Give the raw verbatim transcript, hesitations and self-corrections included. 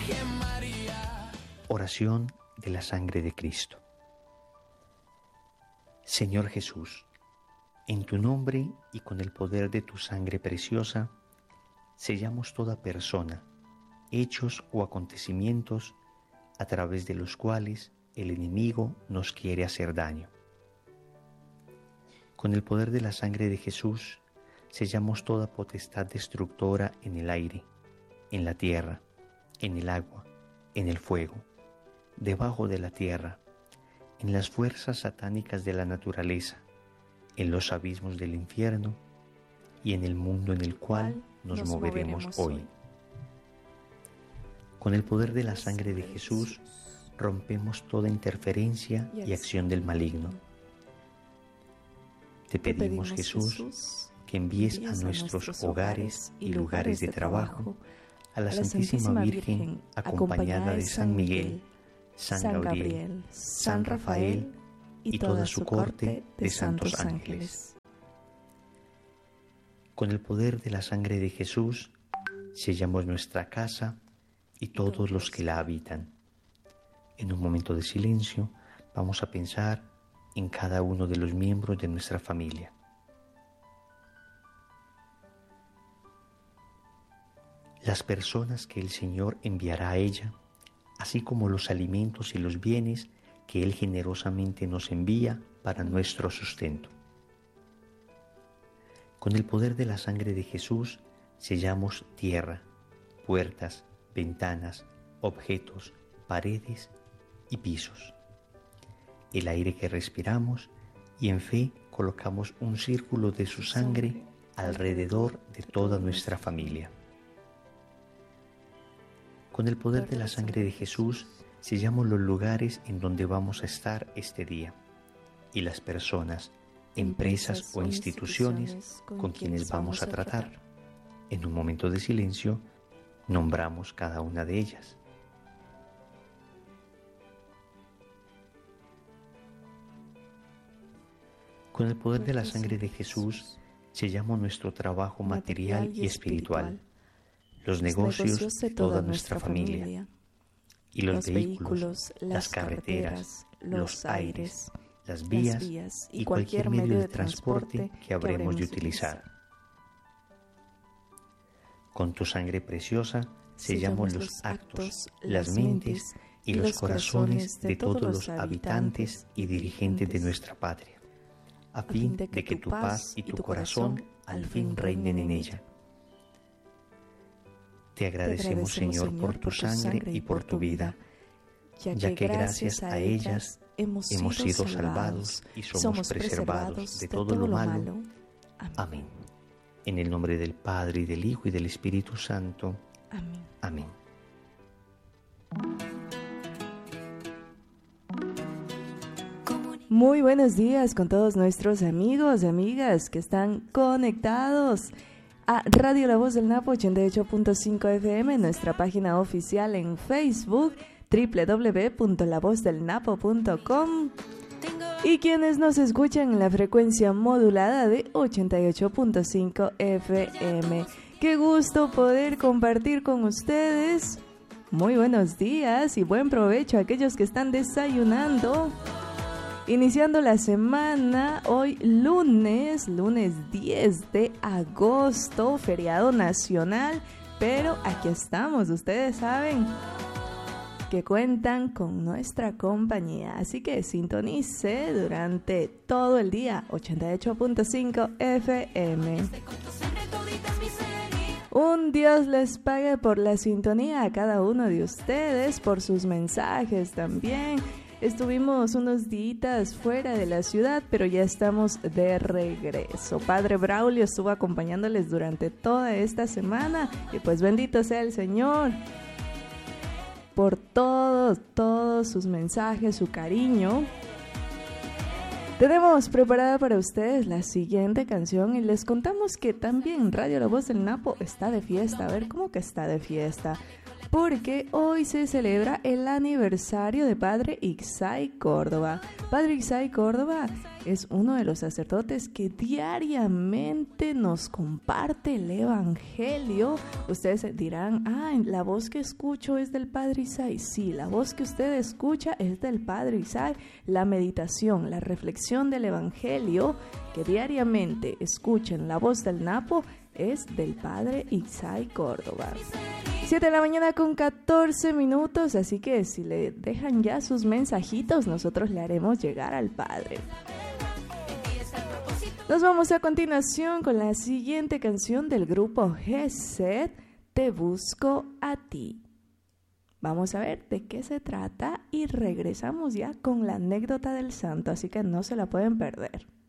Oración de la sangre de Cristo. Señor Jesús, en tu nombre y con el poder de tu sangre preciosa, sellamos toda persona, hechos o acontecimientos a través de los cuales el enemigo nos quiere hacer daño. Con el poder de la sangre de Jesús, sellamos toda potestad destructora en el aire, en la tierra, en el agua, en el fuego, debajo de la tierra, en las fuerzas satánicas de la naturaleza, en los abismos del infierno y en el mundo en el cual nos, nos moveremos, moveremos hoy. hoy. Con el poder de la sangre de Jesús, rompemos toda interferencia y acción del maligno. Te pedimos, Jesús, que envíes a nuestros hogares y lugares de trabajo a la Santísima Virgen, acompañada de San Miguel, San Gabriel, San Rafael y toda su corte de santos ángeles. Con el poder de la sangre de Jesús, sellamos nuestra casa y todos los que la habitan. En un momento de silencio, vamos a pensar en cada uno de los miembros de nuestra familia. Las personas que el Señor enviará a ella, así como los alimentos y los bienes que Él generosamente nos envía para nuestro sustento. Con el poder de la sangre de Jesús, sellamos tierra, puertas, ventanas, objetos, paredes y pisos, el aire que respiramos, y en fe colocamos un círculo de su sangre alrededor de toda nuestra familia. Con el poder de la sangre de Jesús, sellamos los lugares en donde vamos a estar este día y las personas, empresas o instituciones con quienes vamos a tratar. En un momento de silencio, nombramos cada una de ellas. Con el poder de la sangre de Jesús, sellamos nuestro trabajo material y espiritual, los negocios de toda nuestra familia, y los vehículos, las carreteras, los aires, las vías y cualquier medio de transporte que habremos de utilizar. Con tu sangre preciosa sellamos los actos, las mentes y los corazones de todos los habitantes y dirigentes de nuestra patria, a fin de que tu paz y tu corazón al fin reinen en ella. Te agradecemos, Señor, por tu sangre y por tu vida, ya que gracias a ellas hemos sido salvados y somos preservados de todo lo malo. Amén. En el nombre del Padre, y del Hijo, y del Espíritu Santo. Amén. Amén. Muy buenos días con todos nuestros amigos y amigas que están conectados a Radio La Voz del Napo ochenta y ocho punto cinco F M, nuestra página oficial en Facebook, doble u doble u doble u punto la voz del napo punto com, y quienes nos escuchan en la frecuencia modulada de ochenta y ocho punto cinco F M. Qué gusto poder compartir con ustedes. Muy buenos días y buen provecho a aquellos que están desayunando. Iniciando la semana, hoy lunes, lunes diez de agosto, feriado nacional, pero aquí estamos, ustedes saben que cuentan con nuestra compañía, así que sintonice durante todo el día ochenta y ocho punto cinco F M. Un Dios les pague por la sintonía a cada uno de ustedes, por sus mensajes también. Estuvimos unos días fuera de la ciudad, pero ya estamos de regreso. Padre Braulio estuvo acompañándoles durante toda esta semana y pues bendito sea el Señor por todos, todos sus mensajes, su cariño. Tenemos preparada para ustedes la siguiente canción y les contamos que también Radio La Voz del Napo está de fiesta. A ver, ¿cómo que está de fiesta? porque hoy se celebra el aniversario de Padre Ixay Córdoba. Padre Ixay Córdoba es uno de los sacerdotes que diariamente nos comparte el Evangelio. Ustedes dirán, ah, la voz que escucho es del Padre Ixay. Sí, la voz que usted escucha es del Padre Ixay. La meditación, la reflexión del Evangelio que diariamente escuchen la voz del Napo es del Padre Ixay Córdoba. siete de la mañana con catorce minutos, así que si le dejan ya sus mensajitos, nosotros le haremos llegar al Padre. Nos vamos a continuación con la siguiente canción del grupo Gesed, Te busco a ti. Vamos a ver de qué se trata y regresamos ya con la anécdota del santo, así que no se la pueden perder.